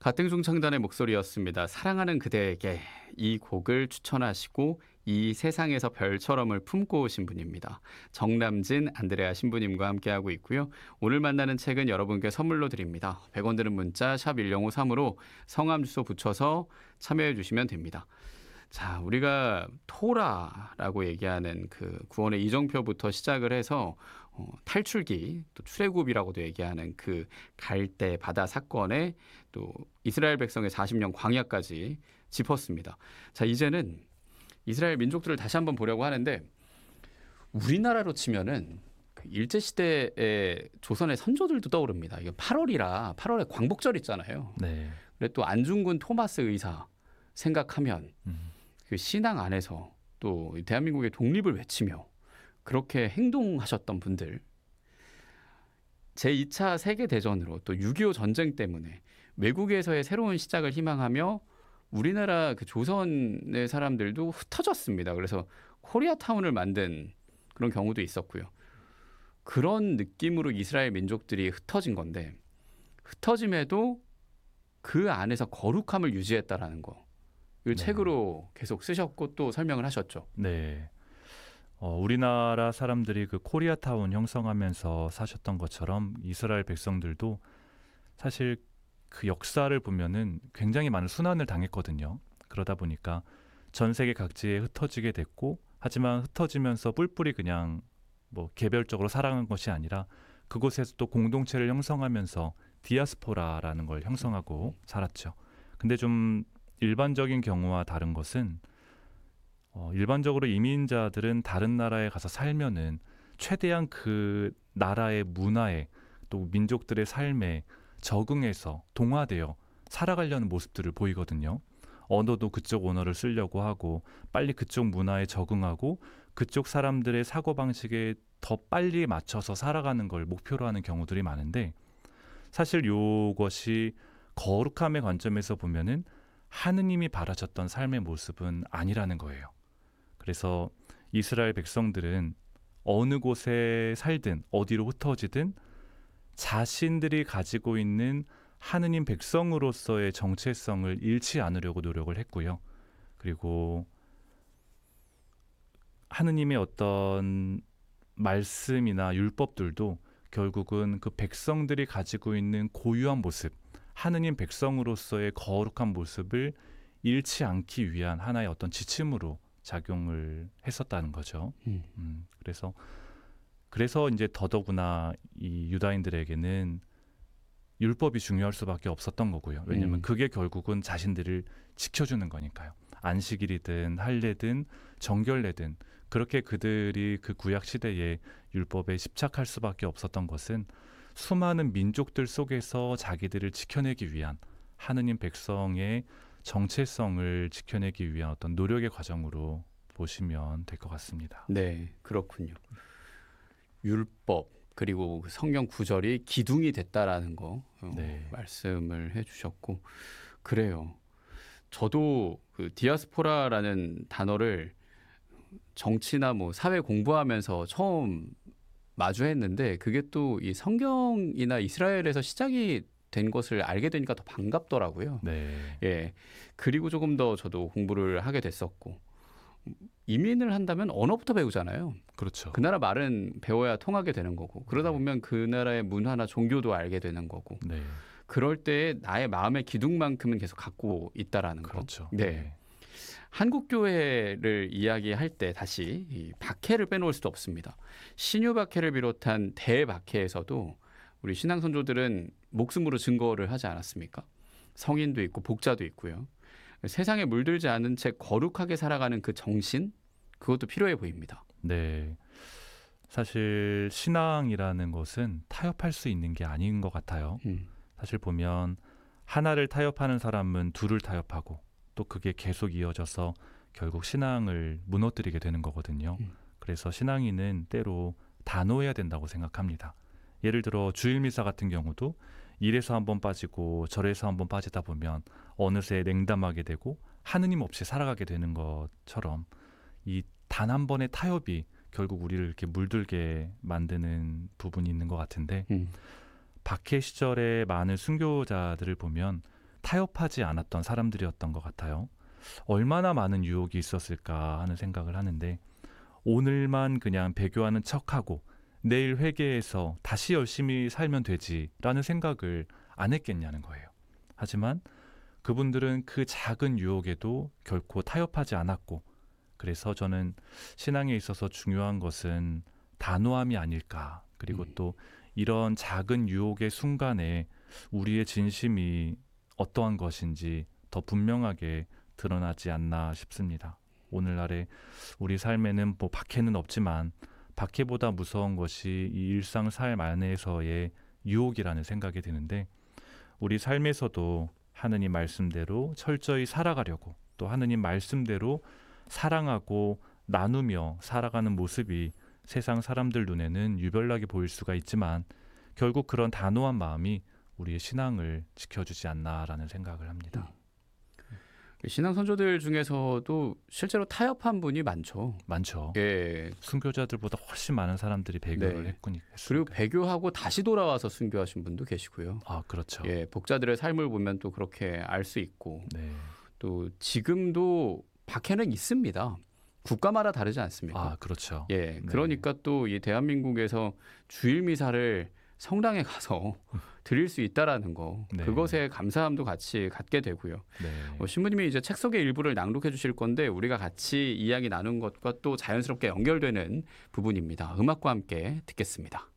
가땡중 창단의 목소리였습니다. 사랑하는 그대에게 이 곡을 추천하시고 이 세상에서 별처럼을 품고 오신 분입니다. 정남진, 안드레아 신부님과 함께하고 있고요. 오늘 만나는 책은 여러분께 선물로 드립니다. 100원 드는 문자 샵 1053으로 성함 주소 붙여서 참여해 주시면 됩니다. 자, 우리가 토라라고 얘기하는 그 구원의 이정표부터 시작을 해서 탈출기, 또 출애굽이라고도 얘기하는 그 갈대 바다 사건에 또 이스라엘 백성의 40년 광야까지 짚었습니다. 자, 이제는 이스라엘 민족들을 다시 한번 보려고 하는데 우리나라로 치면은 그 일제시대의 조선의 선조들도 떠오릅니다. 이게 8월이라 8월에 광복절 있잖아요. 네. 근데 또 안중근 토마스 의사 생각하면 그 신앙 안에서 또 대한민국의 독립을 외치며 그렇게 행동하셨던 분들, 제2차 세계대전으로 또 6.25 전쟁 때문에 외국에서의 새로운 시작을 희망하며 우리나라 그 조선의 사람들도 흩어졌습니다. 그래서 코리아타운을 만든 그런 경우도 있었고요. 그런 느낌으로 이스라엘 민족들이 흩어진 건데 흩어짐에도 그 안에서 거룩함을 유지했다라는 거. 이 책으로 계속 쓰셨고 또 설명을 하셨죠. 네. 우리나라 사람들이 그 코리아타운 형성하면서 사셨던 것처럼 이스라엘 백성들도 사실 그 역사를 보면은 굉장히 많은 순환을 당했거든요. 그러다 보니까 전 세계 각지에 흩어지게 됐고, 하지만 흩어지면서 뿔뿔이 그냥 뭐 개별적으로 살아간 것이 아니라 그곳에서 또 공동체를 형성하면서 디아스포라라는 걸 형성하고 살았죠. 근데 좀 일반적인 경우와 다른 것은 일반적으로 이민자들은 다른 나라에 가서 살면은 최대한 그 나라의 문화에 또 민족들의 삶에 적응해서 동화되어 살아가려는 모습들을 보이거든요. 언어도 그쪽 언어를 쓰려고 하고 빨리 그쪽 문화에 적응하고 그쪽 사람들의 사고방식에 더 빨리 맞춰서 살아가는 걸 목표로 하는 경우들이 많은데 사실 이것이 거룩함의 관점에서 보면은 하느님이 바라셨던 삶의 모습은 아니라는 거예요. 그래서 이스라엘 백성들은 어느 곳에 살든 어디로 흩어지든 자신들이 가지고 있는 하느님 백성으로서의 정체성을 잃지 않으려고 노력을 했고요. 그리고 하느님의 어떤 말씀이나 율법들도 결국은 그 백성들이 가지고 있는 고유한 모습, 하느님 백성으로서의 거룩한 모습을 잃지 않기 위한 하나의 어떤 지침으로 작용을 했었다는 거죠. 그래서 이제 더더구나 이 유다인들에게는 율법이 중요할 수밖에 없었던 거고요. 왜냐하면 그게 결국은 자신들을 지켜주는 거니까요. 안식일이든 할례든 정결례든 그렇게 그들이 그 구약 시대에 율법에 집착할 수밖에 없었던 것은 수많은 민족들 속에서 자기들을 지켜내기 위한 하느님 백성의 정체성을 지켜내기 위한 어떤 노력의 과정으로 보시면 될 것 같습니다. 네, 그렇군요. 율법 그리고 성경 구절이 기둥이 됐다라는 거 네. 말씀을 해주셨고 그래요. 저도 그 디아스포라라는 단어를 정치나 뭐 사회 공부하면서 처음 마주했는데 그게 또 이 성경이나 이스라엘에서 시작이 된 것을 알게 되니까 더 반갑더라고요. 네. 예. 그리고 조금 더 저도 공부를 하게 됐었고 이민을 한다면 언어부터 배우잖아요. 그렇죠. 그 나라 말은 배워야 통하게 되는 거고 그러다 네. 보면 그 나라의 문화나 종교도 알게 되는 거고 네. 그럴 때 나의 마음의 기둥만큼은 계속 갖고 있다라는 거. 그렇죠. 네. 한국 교회를 이야기할 때 다시 이 박해를 빼놓을 수도 없습니다. 신유 박해를 비롯한 대박해에서도 우리 신앙 선조들은 목숨으로 증거를 하지 않았습니까? 성인도 있고 복자도 있고요. 세상에 물들지 않은 채 거룩하게 살아가는 그 정신 그것도 필요해 보입니다. 네. 사실 신앙이라는 것은 타협할 수 있는 게 아닌 것 같아요. 사실 보면 하나를 타협하는 사람은 둘을 타협하고 또 그게 계속 이어져서 결국 신앙을 무너뜨리게 되는 거거든요. 그래서 신앙인은 때로 단호해야 된다고 생각합니다. 예를 들어 주일미사 같은 경우도 이래서 한번 빠지고 저래서 한번 빠지다 보면 어느새 냉담하게 되고 하느님 없이 살아가게 되는 것처럼 이 단 한 번의 타협이 결국 우리를 이렇게 물들게 만드는 부분이 있는 것 같은데 박해 시절에 많은 순교자들을 보면 타협하지 않았던 사람들이었던 것 같아요. 얼마나 많은 유혹이 있었을까 하는 생각을 하는데 오늘만 그냥 배교하는 척하고 내일 회개해서 다시 열심히 살면 되지라는 생각을 안 했겠냐는 거예요. 하지만 그분들은 그 작은 유혹에도 결코 타협하지 않았고 그래서 저는 신앙에 있어서 중요한 것은 단호함이 아닐까. 그리고 또 이런 작은 유혹의 순간에 우리의 진심이 어떠한 것인지 더 분명하게 드러나지 않나 싶습니다. 오늘날에 우리 삶에는 뭐 박해는 없지만 박해보다 무서운 것이 이 일상 삶 안에서의 유혹이라는 생각이 드는데 우리 삶에서도 하느님 말씀대로 철저히 살아가려고 또 하느님 말씀대로 사랑하고 나누며 살아가는 모습이 세상 사람들 눈에는 유별나게 보일 수가 있지만 결국 그런 단호한 마음이 우리의 신앙을 지켜주지 않나라는 생각을 합니다. 신앙 선조들 중에서도 실제로 타협한 분이 많죠. 많죠. 예. 순교자들보다 훨씬 많은 사람들이 배교를 네. 했으니까. 그리고 배교하고 다시 돌아와서 순교하신 분도 계시고요. 아, 그렇죠. 예, 복자들의 삶을 보면 또 그렇게 알 수 있고 네. 또 지금도 박해는 있습니다. 국가마다 다르지 않습니까? 아, 그렇죠. 예, 네. 그러니까 또 이 대한민국에서 주일 미사를 성당에 가서 드릴 수 있다라는 거, 네. 그것에 감사함도 같이 갖게 되고요. 네. 신부님이 이제 책 속의 일부를 낭독해 주실 건데 우리가 같이 이야기 나눈 것과 또 자연스럽게 연결되는 부분입니다. 음악과 함께 듣겠습니다.